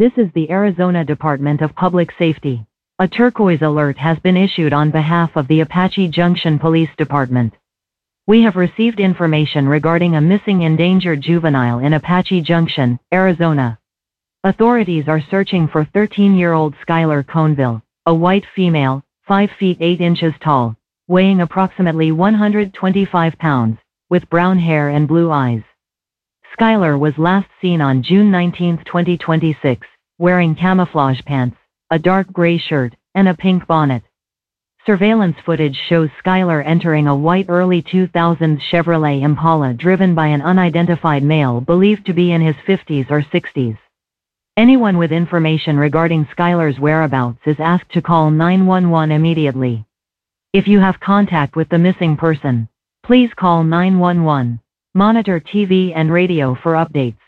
This is the Arizona Department of Public Safety. A turquoise alert has been issued on behalf of the Apache Junction Police Department. We have received information regarding a missing endangered juvenile in Apache Junction, Arizona. Authorities are searching for 13-year-old Skylar Coneville, a white female, 5 feet 8 inches tall, weighing approximately 125 pounds, with brown hair and blue eyes. Skylar was last seen on June 19, 2026, wearing camouflage pants, a dark gray shirt, and a pink bonnet. Surveillance footage shows Skylar entering a white early 2000s Chevrolet Impala driven by an unidentified male believed to be in his 50s or 60s. Anyone with information regarding Skylar's whereabouts is asked to call 911 immediately. If you have contact with the missing person, please call 911. Monitor TV and radio for updates.